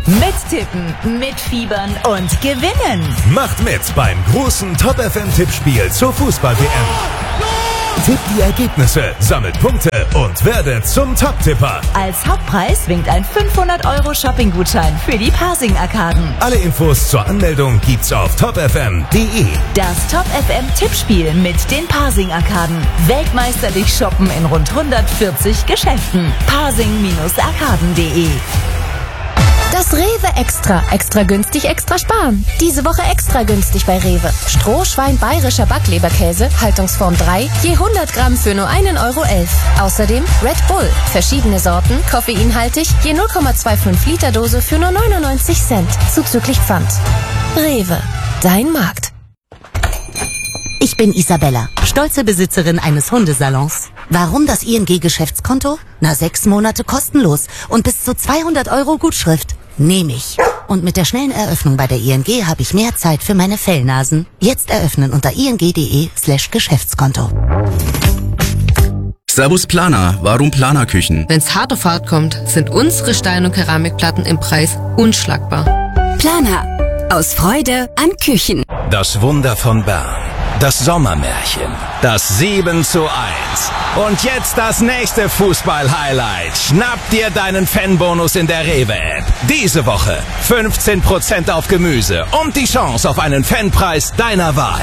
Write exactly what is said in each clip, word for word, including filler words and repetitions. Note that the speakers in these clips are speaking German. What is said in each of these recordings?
Mittippen, mitfiebern und gewinnen. Macht mit beim großen Top F M-Tippspiel zur Fußball-W M. Tippt die Ergebnisse, sammelt Punkte und werdet zum Top-Tipper. Als Hauptpreis winkt ein fünfhundert Euro Shopping-Gutschein für die Pasing-Arkaden. Alle Infos zur Anmeldung gibt's auf top f m punkt d e. Das Top F M-Tippspiel mit den Pasing-Arkaden. Weltmeisterlich shoppen in rund hundertvierzig Geschäften. pasing arkaden punkt d e. Das Rewe Extra. Extra günstig, extra sparen. Diese Woche extra günstig bei Rewe. Strohschwein bayerischer Backleberkäse, Haltungsform drei, je hundert Gramm für nur einen Euro elf. Außerdem Red Bull. Verschiedene Sorten, koffeinhaltig, je null Komma fünfundzwanzig Liter Dose für nur neunundneunzig Cent. Zuzüglich Pfand. Rewe. Dein Markt. Ich bin Isabella, stolze Besitzerin eines Hundesalons. Warum das I N G-Geschäftskonto? Na, sechs Monate kostenlos und bis zu zweihundert Euro Gutschrift. Nehme ich. Und mit der schnellen Eröffnung bei der I N G habe ich mehr Zeit für meine Fellnasen. Jetzt eröffnen unter ing punkt de slash Geschäftskonto. Servus Planer, warum Planerküchen? Wenn's hart auf hart kommt, sind unsere Stein- und Keramikplatten im Preis unschlagbar. Planer. Aus Freude an Küchen. Das Wunder von Bern. Das Sommermärchen. Das sieben zu eins. Und jetzt das nächste Fußball-Highlight. Schnapp dir deinen Fanbonus in der Rewe-App. Diese Woche fünfzehn Prozent auf Gemüse und die Chance auf einen Fanpreis deiner Wahl.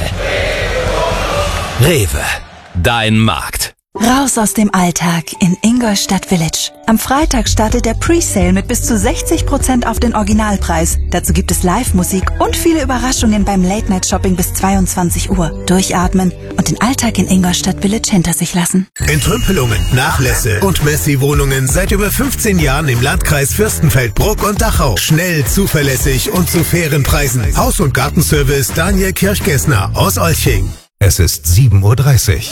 Rewe. Dein Markt. Raus aus dem Alltag in Ingolstadt Village. Am Freitag startet der Presale mit bis zu sechzig Prozent auf den Originalpreis. Dazu gibt es Live-Musik und viele Überraschungen beim Late-Night-Shopping bis zweiundzwanzig Uhr. Durchatmen und den Alltag in Ingolstadt Village hinter sich lassen. Entrümpelungen, Nachlässe und Messi-Wohnungen seit über fünfzehn Jahren im Landkreis Fürstenfeldbruck und Dachau. Schnell, zuverlässig und zu fairen Preisen. Haus- und Gartenservice Daniel Kirchgessner aus Olching. Es ist sieben Uhr dreißig.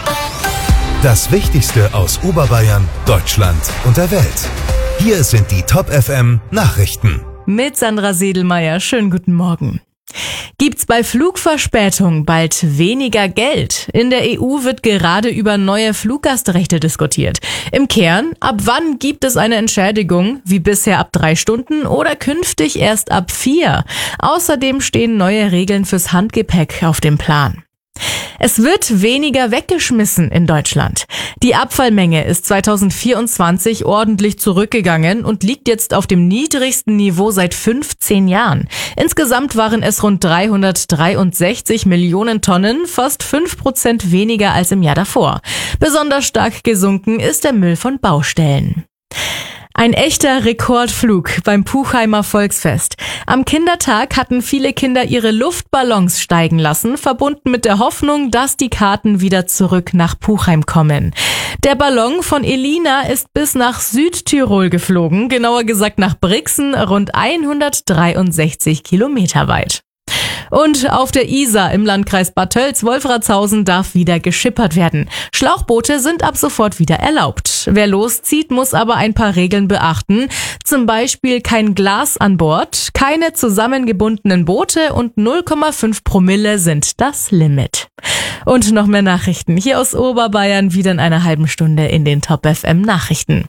Das Wichtigste aus Oberbayern, Deutschland und der Welt. Hier sind die Top F M Nachrichten. Mit Sandra Sedelmeier. Schönen guten Morgen. Gibt's bei Flugverspätung bald weniger Geld? In der E U wird gerade über neue Fluggastrechte diskutiert. Im Kern, ab wann gibt es eine Entschädigung? Wie bisher ab drei Stunden oder künftig erst ab vier? Außerdem stehen neue Regeln fürs Handgepäck auf dem Plan. Es wird weniger weggeschmissen in Deutschland. Die Abfallmenge ist zweitausendvierundzwanzig ordentlich zurückgegangen und liegt jetzt auf dem niedrigsten Niveau seit fünfzehn Jahren. Insgesamt waren es rund dreihundertdreiundsechzig Millionen Tonnen, fast fünf Prozent weniger als im Jahr davor. Besonders stark gesunken ist der Müll von Baustellen. Ein echter Rekordflug beim Puchheimer Volksfest. Am Kindertag hatten viele Kinder ihre Luftballons steigen lassen, verbunden mit der Hoffnung, dass die Karten wieder zurück nach Puchheim kommen. Der Ballon von Elina ist bis nach Südtirol geflogen, genauer gesagt nach Brixen, rund hundertdreiundsechzig Kilometer weit. Und auf der Isar im Landkreis Bad Tölz-Wolfratshausen darf wieder geschippert werden. Schlauchboote sind ab sofort wieder erlaubt. Wer loszieht, muss aber ein paar Regeln beachten. Zum Beispiel kein Glas an Bord, keine zusammengebundenen Boote und null Komma fünf Promille sind das Limit. Und noch mehr Nachrichten hier aus Oberbayern wieder in einer halben Stunde in den Top F M Nachrichten.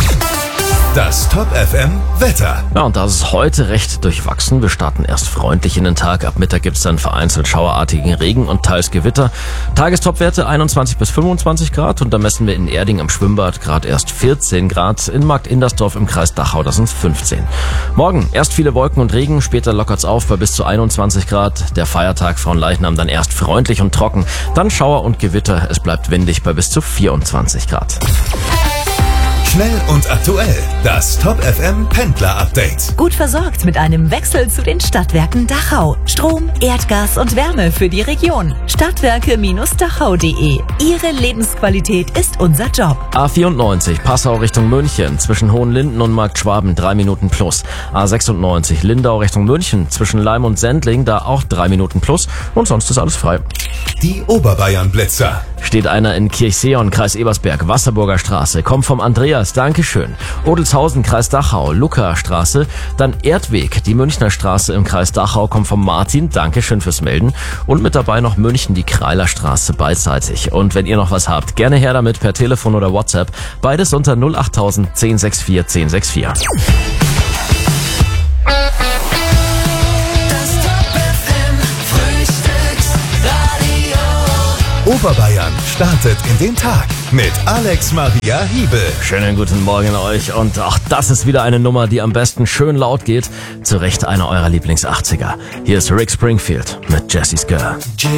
Das Top F M Wetter. Ja, und das ist heute recht durchwachsen. Wir starten erst freundlich in den Tag. Ab Mittag gibt's dann vereinzelt schauerartigen Regen und teils Gewitter. Tagestopwerte einundzwanzig bis fünfundzwanzig Grad und da messen wir in Erding am Schwimmbad gerade erst vierzehn Grad. In Markt Indersdorf im Kreis Dachau, das sind fünfzehn. Morgen erst viele Wolken und Regen, später lockert's auf bei bis zu einundzwanzig Grad. Der Feiertag von Leichnam dann erst freundlich und trocken, dann Schauer und Gewitter. Es bleibt windig bei bis zu vierundzwanzig Grad. Schnell und aktuell. Das Top F M Pendler Update. Gut versorgt mit einem Wechsel zu den Stadtwerken Dachau. Strom, Erdgas und Wärme für die Region. Stadtwerke Dachau punkt de. Ihre Lebensqualität ist unser Job. A vierundneunzig Passau Richtung München zwischen Hohenlinden und Markt Schwaben drei Minuten plus. A sechsundneunzig Lindau Richtung München zwischen Leim und Sendling da auch drei Minuten plus und sonst ist alles frei. Die Oberbayern Blitzer. Steht einer in Kirchseon, Kreis Ebersberg, Wasserburger Straße, kommt vom Andreas, Dankeschön. Odelshausen, Kreis Dachau, Luca Straße, dann Erdweg, die Münchner Straße im Kreis Dachau, kommt vom Martin, Dankeschön fürs Melden. Und mit dabei noch München, die Kreiler Straße beidseitig. Und wenn ihr noch was habt, gerne her damit per Telefon oder WhatsApp, beides unter null achttausend zehn sechs vier zehn sechs vier. Oberbayern startet in den Tag mit Alex Maria Hiebel. Schönen guten Morgen euch und auch das ist wieder eine Nummer, die am besten schön laut geht. Zu Recht einer eurer Lieblings-achtziger. Hier ist Rick Springfield mit Jessie's Girl.